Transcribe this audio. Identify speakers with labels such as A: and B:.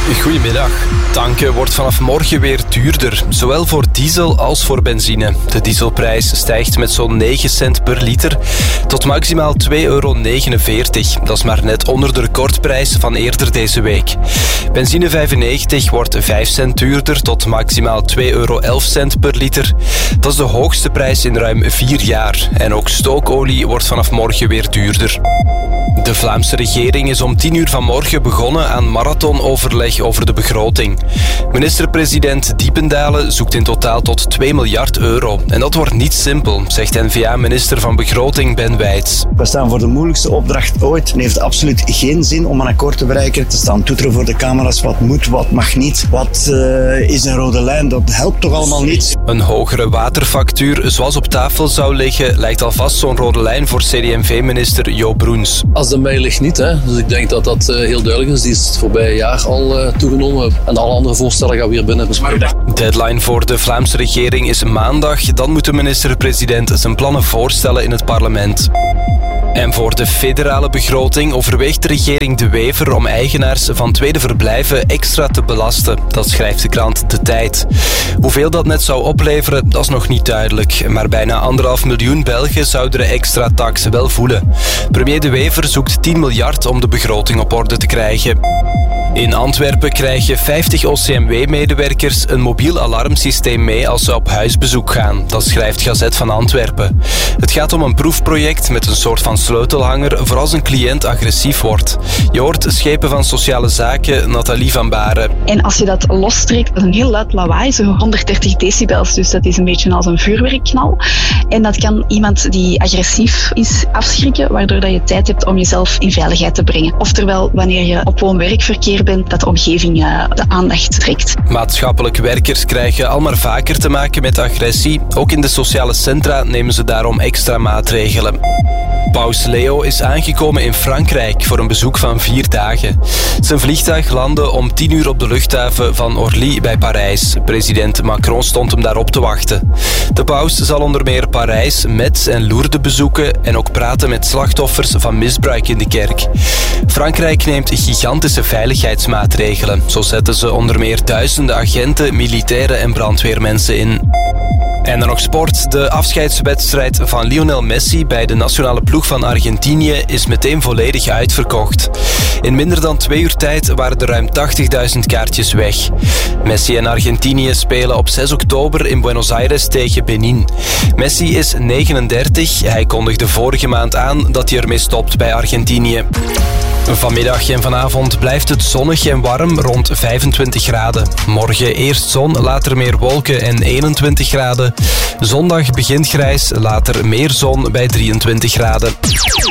A: Goedemiddag. Tanken wordt vanaf morgen weer duurder, zowel voor diesel als voor benzine. De dieselprijs stijgt met zo'n 9 cent per liter tot maximaal €2,49. Dat is maar net onder de recordprijs van eerder deze week. Benzine 95 wordt 5 cent duurder tot maximaal €2,11 per liter. Dat is de hoogste prijs in ruim 4 jaar. En ook stookolie wordt vanaf morgen weer duurder. De Vlaamse regering is om 10 uur vanmorgen begonnen aan marathonoverleg over de begroting. Minister-president Diependalen zoekt in totaal tot €2 miljard. En dat wordt niet simpel, zegt N-VA-minister van Begroting Ben Wijts.
B: We staan voor de moeilijkste opdracht ooit. Het heeft absoluut geen zin om een akkoord te bereiken. Te staan toeteren voor de camera's, wat moet, wat mag niet. Wat is een rode lijn, dat helpt toch allemaal niet.
A: Een hogere waterfactuur zoals op tafel zou liggen, lijkt alvast zo'n rode lijn voor CD&V-minister Jo Broens.
C: Als de mij ligt niet, hè. Dus ik denk dat dat heel duidelijk is. Die is het voorbije jaar al toegenomen. En alle andere voorstellen gaan weer binnen bespreken.
A: Deadline voor de Vlaamse regering is maandag. Dan moet de minister-president zijn plannen voorstellen in het parlement. En voor de federale begroting overweegt de regering De Wever om eigenaars van tweede verblijven extra te belasten. Dat schrijft de krant De Tijd. Hoeveel dat net zou opleveren, dat is nog niet duidelijk. Maar bijna 1,5 miljoen Belgen zouden de extra tax wel voelen. Premier De Wever zoekt 10 miljard om de begroting op orde te krijgen. In Antwerpen krijgen 50 OCMW-medewerkers een mobiel alarmsysteem mee als ze op huisbezoek gaan. Dat schrijft Gazet van Antwerpen. Het gaat om een proefproject met een soort van sleutelhanger voor als een cliënt agressief wordt. Je hoort schepen van sociale zaken Nathalie van Baren.
D: En als je dat lostrekt, dat is een heel luid lawaai, zo'n 130 decibels. Dus dat is een beetje als een vuurwerkknal. En dat kan iemand die agressief is afschrikken, waardoor dat je tijd hebt om jezelf in veiligheid te brengen. Oftewel, wanneer je op woon-werkverkeer bent, dat de omgeving de aandacht trekt.
A: Maatschappelijk werkers krijgen al maar vaker te maken met agressie. Ook in de sociale centra nemen ze daarom extra maatregelen. Paus Leo is aangekomen in Frankrijk voor een bezoek van 4 dagen. Zijn vliegtuig landde om 10 uur op de luchthaven van Orly bij Parijs. President Macron stond hem daarop te wachten. De paus zal onder meer Parijs, Metz en Lourdes bezoeken en ook praten met slachtoffers van misbruik in de kerk. Frankrijk neemt gigantische veiligheidsmaatregelen. Zo zetten ze onder meer duizenden agenten, militairen en brandweermensen in. En dan nog sport. De afscheidswedstrijd van Lionel Messi bij de nationale ploeg van Argentinië is meteen volledig uitverkocht. In minder dan 2 uur tijd waren er ruim 80.000 kaartjes weg. Messi en Argentinië spelen op 6 oktober in Buenos Aires tegen Benin. Messi is 39. Hij kondigde vorige maand aan dat hij ermee stopt bij Argentinië. Vanmiddag en vanavond blijft het zonnig en warm rond 25 graden. Morgen eerst zon, later meer wolken en 21 graden. Zondag begint grijs, later meer zon bij 23 graden.